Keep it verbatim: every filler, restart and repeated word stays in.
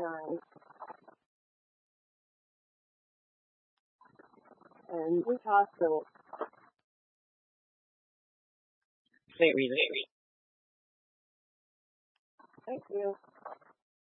guys. And which hospital? Saint Rita. Thank you.